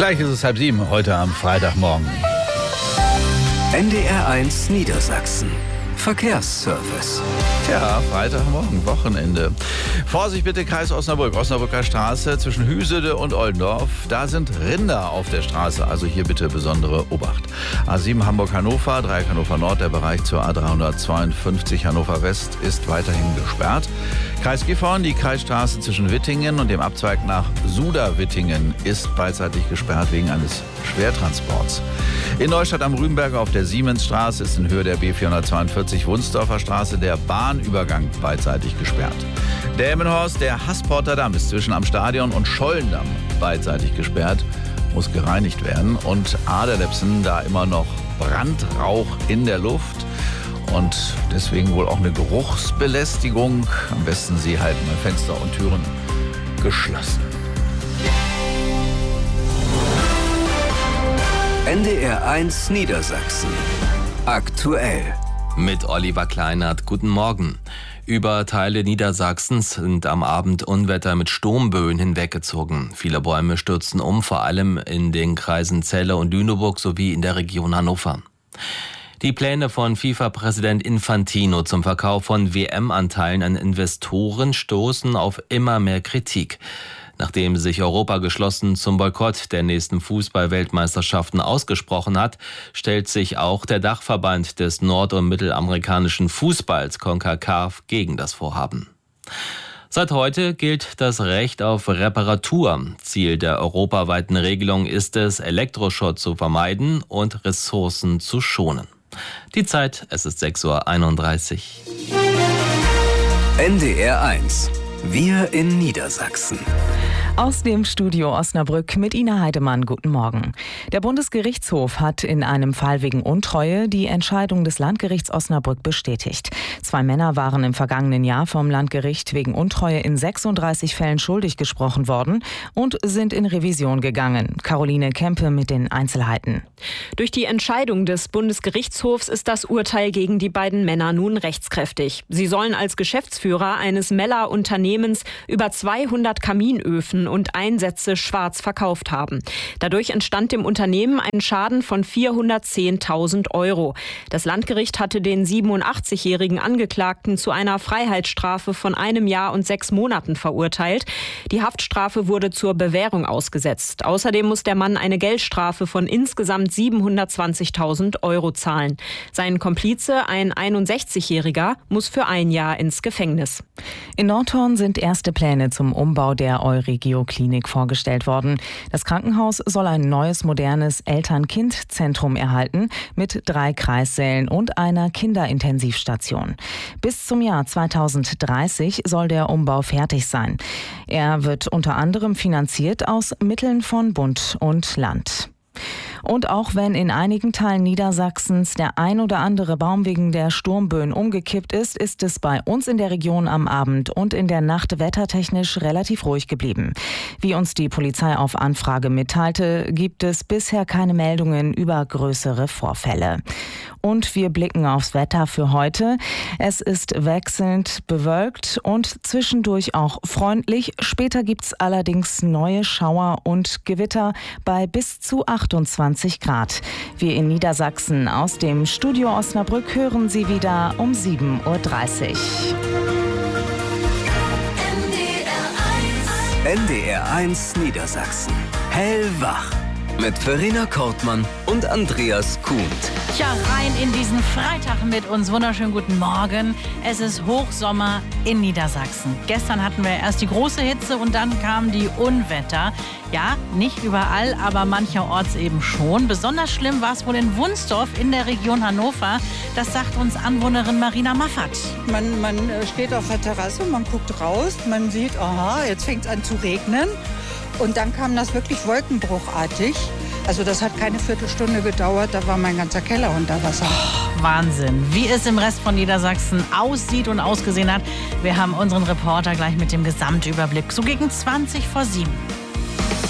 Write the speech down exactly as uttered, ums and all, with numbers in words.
Gleich ist es halb sieben, heute am Freitagmorgen. N D R eins Niedersachsen. Verkehrsservice. Tja, Freitagmorgen, Wochenende. Vorsicht bitte, Kreis Osnabrück, Osnabrücker Straße zwischen Hüsede und Oldendorf. Da sind Rinder auf der Straße, also hier bitte besondere Obacht. A sieben Hamburg-Hannover, Dreieck Hannover Nord, der Bereich zur A dreihundertzweiundfünfzig Hannover West ist weiterhin gesperrt. Kreis Gifhorn, die Kreisstraße zwischen Wittingen und dem Abzweig nach Suda-Wittingen ist beidseitig gesperrt wegen eines Schwertransports. In Neustadt am Rübenberg auf der Siemensstraße ist in Höhe der B vierhundertzweiundvierzig Wunsdorfer Straße der Bahnübergang beidseitig gesperrt. Delmenhorst, der Hassporter Damm ist zwischen am Stadion und Schollendamm beidseitig gesperrt, muss gereinigt werden. Und Aderlepsen, da immer noch Brandrauch in der Luft und deswegen wohl auch eine Geruchsbelästigung. Am besten Sie halten Fenster und Türen geschlossen. N D R eins Niedersachsen. Aktuell. Mit Oliver Kleinert. Guten Morgen. Über Teile Niedersachsens sind am Abend Unwetter mit Sturmböen hinweggezogen. Viele Bäume stürzten um, vor allem in den Kreisen Celle und Lüneburg sowie in der Region Hannover. Die Pläne von FIFA-Präsident Infantino zum Verkauf von W M-Anteilen an Investoren stoßen auf immer mehr Kritik. Nachdem sich Europa geschlossen zum Boykott der nächsten Fußball-Weltmeisterschaften ausgesprochen hat, stellt sich auch der Dachverband des nord- und mittelamerikanischen Fußballs CONCACAF gegen das Vorhaben. Seit heute gilt das Recht auf Reparatur. Ziel der europaweiten Regelung ist es, Elektroschrott zu vermeiden und Ressourcen zu schonen. Die Zeit, es ist sechs Uhr einunddreißig. N D R eins. Wir in Niedersachsen. Aus dem Studio Osnabrück mit Ina Heidemann. Guten Morgen. Der Bundesgerichtshof hat in einem Fall wegen Untreue die Entscheidung des Landgerichts Osnabrück bestätigt. Zwei Männer waren im vergangenen Jahr vom Landgericht wegen Untreue in sechsunddreißig Fällen schuldig gesprochen worden und sind in Revision gegangen. Caroline Kempe mit den Einzelheiten. Durch die Entscheidung des Bundesgerichtshofs ist das Urteil gegen die beiden Männer nun rechtskräftig. Sie sollen als Geschäftsführer eines Meller-Unternehmens über zweihundert Kaminöfen und Einsätze schwarz verkauft haben. Dadurch entstand dem Unternehmen ein Schaden von vierhundertzehntausend Euro. Das Landgericht hatte den siebenundachtzigjährigen Angeklagten zu einer Freiheitsstrafe von einem Jahr und sechs Monaten verurteilt. Die Haftstrafe wurde zur Bewährung ausgesetzt. Außerdem muss der Mann eine Geldstrafe von insgesamt siebenhundertzwanzigtausend Euro zahlen. Sein Komplize, ein einundsechzigjähriger, muss für ein Jahr ins Gefängnis. In Nordhorn sind erste Pläne zum Umbau der Euregio-Klinik vorgestellt worden. Das Krankenhaus soll ein neues, modernes Eltern-Kind-Zentrum erhalten mit drei Kreissälen und einer Kinderintensivstation. Bis zum Jahr zweitausenddreißig soll der Umbau fertig sein. Er wird unter anderem finanziert aus Mitteln von Bund und Land. Und auch wenn in einigen Teilen Niedersachsens der ein oder andere Baum wegen der Sturmböen umgekippt ist, ist es bei uns in der Region am Abend und in der Nacht wettertechnisch relativ ruhig geblieben. Wie uns die Polizei auf Anfrage mitteilte, gibt es bisher keine Meldungen über größere Vorfälle. Und wir blicken aufs Wetter für heute. Es ist wechselnd bewölkt und zwischendurch auch freundlich. Später gibt es allerdings neue Schauer und Gewitter bei bis zu achtundzwanzig Grad. Wir in Niedersachsen aus dem Studio Osnabrück hören Sie wieder um sieben Uhr dreißig. N D R eins Niedersachsen. Hellwach. Mit Verena Kortmann und Andreas Kuhnt. Tja, rein in diesen Freitag mit uns. Wunderschönen guten Morgen. Es ist Hochsommer in Niedersachsen. Gestern hatten wir erst die große Hitze und dann kamen die Unwetter. Ja, nicht überall, aber mancherorts eben schon. Besonders schlimm war es wohl in Wunsdorf in der Region Hannover. Das sagt uns Anwohnerin Marina Maffert. Man, man steht auf der Terrasse, man guckt raus, man sieht, aha, jetzt fängt es an zu regnen. Und dann kam das wirklich wolkenbruchartig. Also das hat keine Viertelstunde gedauert, da war mein ganzer Keller unter Wasser. Oh, Wahnsinn, wie es im Rest von Niedersachsen aussieht und ausgesehen hat. Wir haben unseren Reporter gleich mit dem Gesamtüberblick, so gegen zwanzig vor sieben.